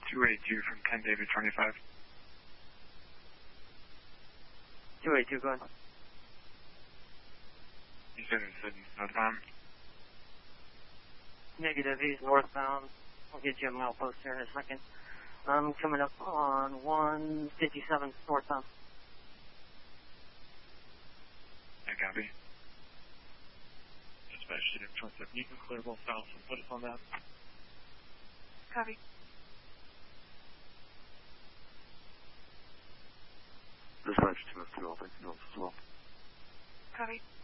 282 from 10 David 25. 282, go ahead. You said it's northbound? Negative, he's northbound. I'll get you a milepost here in a second. I'm coming up on 157 northbound. I copy. Dispatch to 27. You can clear both south and put us on that. Copy. Dispatch 202, I'll take notes as well. Copy.